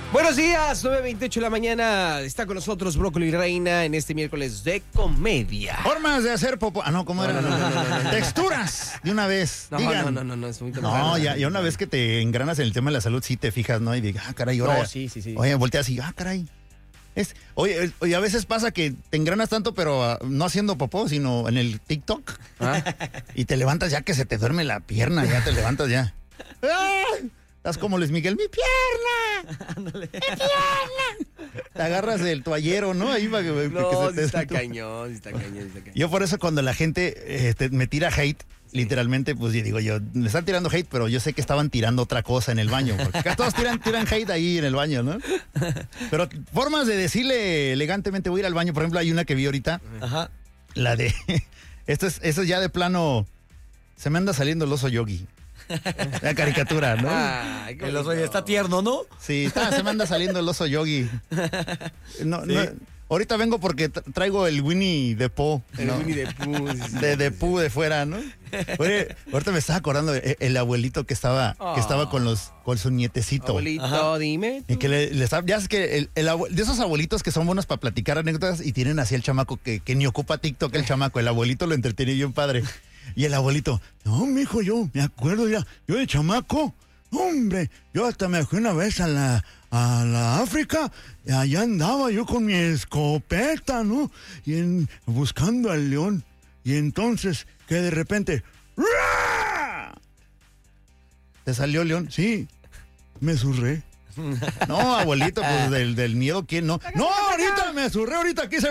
Buenos días, 9:28 de la mañana. Está con nosotros Brócoli Reina en este miércoles de comedia. Formas de hacer popó. Ah, no, ¿cómo era? No. Texturas, de una vez. No, Digan. no, es muy No, ya una vez que te engranas en el tema de la salud, sí te fijas, ¿no? Y digas, caray, ahora. No, sí. Oye, volteas y, caray. Oye, a veces pasa que te engranas tanto, pero no haciendo popó, sino en el TikTok. Y te levantas ya que se te duerme la pierna, ya te levantas ya. ¡Ay! Estás como Luis Miguel, ¡mi pierna! Ándale. ¡Mi pierna! Te agarras del toallero, ¿no? Ahí para que No, se te... está cañón. Yo por eso cuando la gente me tira hate, literalmente, pues yo digo, me están tirando hate, pero yo sé que estaban tirando otra cosa en el baño. Porque acá todos tiran hate ahí en el baño, ¿no? Pero formas de decirle elegantemente, voy a ir al baño. Por ejemplo, hay una que vi ahorita. Ajá. La de... Eso es ya de plano... Se me anda saliendo el oso yogi. La caricatura, ¿no? Ay, El oso ya está tierno, ¿no? Sí, se me anda saliendo el oso yogi. No, ahorita vengo porque traigo el Winnie the Pooh. El Winnie the Pooh. De Pooh de fuera, ¿no? Oye, ahorita me estaba acordando el abuelito que estaba con su nietecito. Abuelito, Ajá. dime. Y que le estaba, ya es que de esos abuelitos que son buenos para platicar anécdotas y tienen así el chamaco que ni ocupa TikTok el chamaco, el abuelito lo entretiene bien padre. Y el abuelito, no, mijo, yo me acuerdo yo de chamaco, hombre, yo hasta me fui una vez a la África, y allá andaba yo con mi escopeta, ¿no? Buscando al león, y entonces, que de repente, ¡ra! ¿Te salió el león? Sí, me zurré. No, abuelito, pues del miedo, ¿quién no? No, ahorita me zurré, ahorita quise,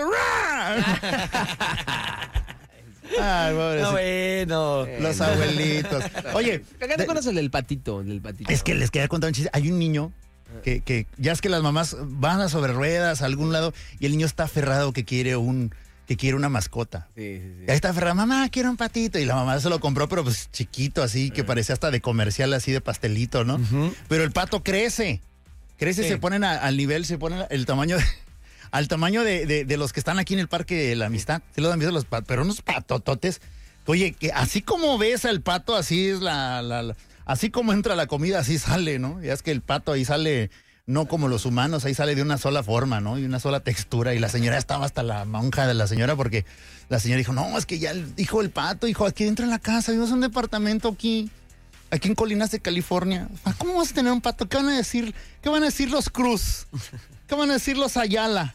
¡ra! Ay, No, bueno. Los abuelitos. Oye, ¿Qué te conoces el del patito? es que les quería contar un chiste. Hay un niño que ya es que las mamás van sobre ruedas a algún lado y el niño está aferrado que quiere una mascota. Sí. Y ahí está aferrado, mamá, quiero un patito. Y la mamá se lo compró, pero pues chiquito, así, que parecía hasta de comercial, así de pastelito, ¿no? Pero el pato crece. Sí. Se ponen al nivel, se ponen el tamaño al tamaño de los que están aquí en el Parque de la Amistad. Sí los han visto los patos, pero unos patototes. Oye, que así como ves al pato, así es así como entra la comida, así sale, ¿no? Ya es que el pato ahí sale, no como los humanos, ahí sale de una sola forma, ¿no? Y una sola textura. Y la señora estaba hasta la monja de la señora porque la señora dijo, no, es que ya dijo el pato, dijo, aquí dentro en la casa, vimos un departamento aquí en Colinas de California. ¿Cómo vas a tener un pato? ¿Qué van a decir? ¿Qué van a decir los Cruz? ¿Qué van a decir los Ayala?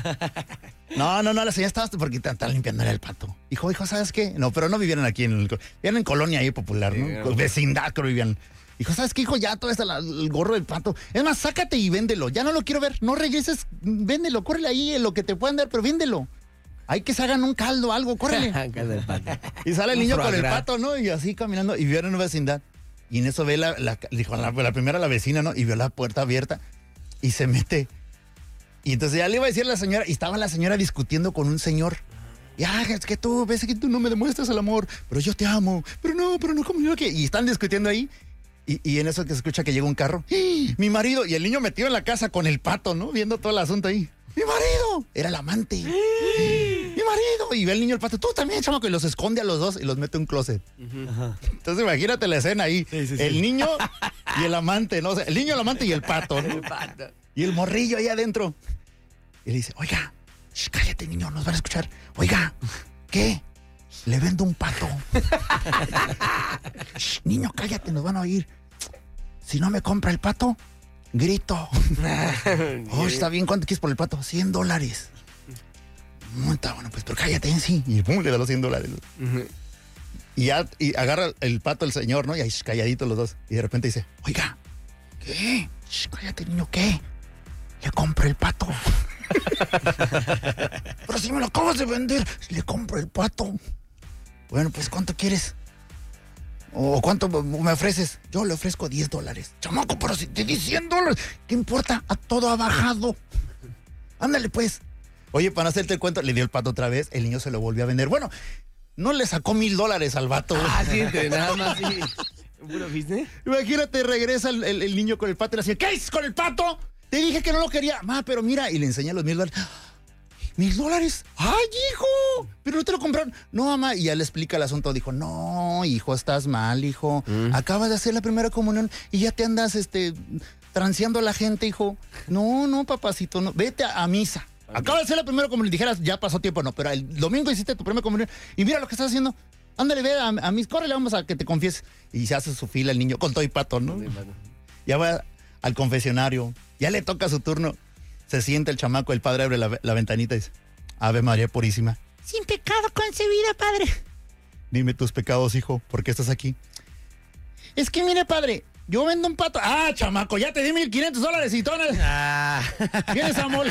No, la señora estaba porque están limpiándole el pato. Hijo, ¿sabes qué? No, pero no vivían aquí vivían en Colonia ahí popular, ¿no? Vecindad creo vivían. Hijo, ¿sabes qué, hijo? Ya todo está el gorro del pato. Es más, sácate y véndelo. Ya no lo quiero ver. No regreses, véndelo, córrele ahí en lo que te puedan dar, pero véndelo. Hay que se hagan un caldo, algo, córrele. Y sale el niño con el pato, ¿no? Y así caminando, y vieron una vecindad. Y en eso ve dijo, la primera la vecina, ¿no? Y vio la puerta abierta y se mete. Y entonces ya le iba a decir a la señora, y estaba la señora discutiendo con un señor. Ya, es que tú, ves que tú no me demuestras el amor, pero yo te amo. Pero no, ¿cómo yo qué? Y están discutiendo ahí, y en eso que se escucha que llega un carro. ¡Ah! Mi marido, y el niño metido en la casa con el pato, ¿no? Viendo todo el asunto ahí. ¡Mi marido! Era el amante. ¡Mi marido! Y ve el niño el pato, tú también, chamaco, y los esconde a los dos y los mete en un closet. Entonces imagínate la escena ahí. Sí. El niño y el amante, ¿no? O sea, el niño, el amante y el pato, ¿no? El pato. Y el morrillo ahí adentro. Y le dice, oiga, cállate, niño, nos van a escuchar. Oiga, ¿qué? Le vendo un pato. Niño, cállate, nos van a oír. Si no me compra el pato, grito. Oh, está bien, ¿cuánto quieres por el pato? $100. Está bueno, pues, pero cállate, sí. Y pum, le da los $100. Y agarra el pato el señor, ¿no? Y ahí calladitos los dos. Y de repente dice, oiga, ¿qué? Cállate, niño, ¿qué? Le compro el pato. Pero si me lo acabas de vender, le compro el pato. Bueno, pues, ¿cuánto quieres? ¿O cuánto me ofreces? Yo le ofrezco $10. Chamaco, pero si te di $100, ¿qué importa? A todo ha bajado. Ándale, pues. Oye, para hacerte el cuento, le dio el pato otra vez, el niño se lo volvió a vender. Bueno, no le sacó $1,000 al vato. Sí, nada más, sí. ¿Puro business? Imagínate, regresa el niño con el pato y le decía, ¿qué es con el pato? Te dije que no lo quería. Ma, pero mira, y le enseña los $1,000. $1,000. ¡Ay, hijo! Pero no te lo compraron. No, mamá. Y ya le explica el asunto. Dijo, no, hijo, estás mal, hijo. Acabas de hacer la primera comunión y ya te andas, transeando a la gente, hijo. No, papacito, no. Vete a misa. Acabas de hacer la primera comunión. Dijeras, ya pasó tiempo, no. Pero el domingo hiciste tu primera comunión. Y mira lo que estás haciendo. Ándale, ve a mis, córrele, vamos a que te confieses. Y se hace su fila el niño con todo y pato, ¿no? Ya va al confesionario. Ya le toca su turno. Se siente el chamaco, el padre abre la ventanita y dice, Ave María Purísima. Sin pecado concebida, padre. Dime tus pecados, hijo, ¿por qué estás aquí? Es que mire, padre, yo vendo un pato. Ah, chamaco, ya te di $1,500 y tonas. ¿Tienes amor?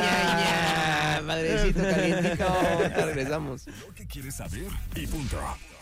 ña. Padrecito calientico. Te regresamos. Lo que quieres saber y punto.